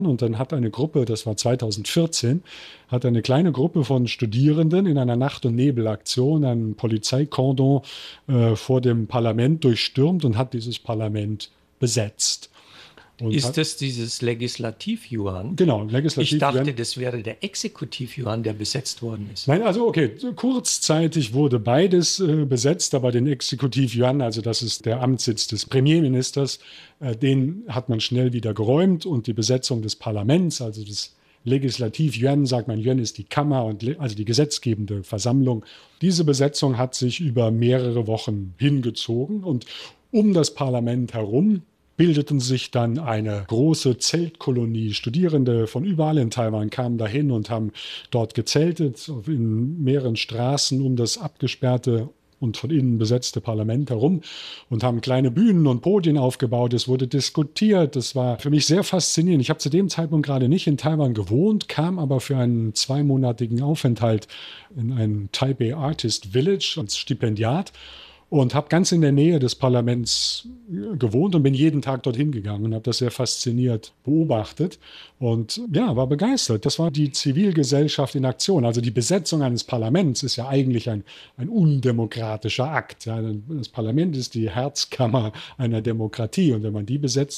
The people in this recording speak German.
Und dann hat eine Gruppe, das war 2014, hat eine kleine Gruppe von Studierenden in einer Nacht- und Nebelaktion ein Polizeikordon vor dem Parlament durchstürmt und hat dieses Parlament besetzt. Und Ist hat, das dieses Legislativ-Yuan? genau, Ich legislativ. dachte, das wäre der Exekutiv-Yuan, der besetzt worden ist. Nein, also okay, kurzzeitig wurde beides besetzt, aber den Exekutiv-Yuan, also das ist der Amtssitz des Premierministers, den hat man schnell wieder geräumt und die Besetzung des Parlaments, also des Legislativ-Yuan, sagt man, Yuan ist die Kammer, also die gesetzgebende Versammlung. Diese Besetzung hat sich über mehrere Wochen hingezogen und um das Parlament herum bildeten sich dann eine große Zeltkolonie. Studierende von überall in Taiwan kamen dahin und haben dort gezeltet, in mehreren Straßen um das abgesperrte und von innen besetzte Parlament herum und haben kleine Bühnen und Podien aufgebaut. Es wurde diskutiert. Das war für mich sehr faszinierend. Ich habe zu dem Zeitpunkt gerade nicht in Taiwan gewohnt, kam aber für einen zweimonatigen Aufenthalt in ein Taipei Artist Village als Stipendiat und habe ganz in der Nähe des Parlaments gewohnt und bin jeden Tag dorthin gegangen und habe das sehr fasziniert beobachtet und ja, war begeistert. Das war die Zivilgesellschaft in Aktion. Also die Besetzung eines Parlaments ist ja eigentlich ein undemokratischer Akt. Ja, das Parlament ist die Herzkammer einer Demokratie und wenn man die besetzt,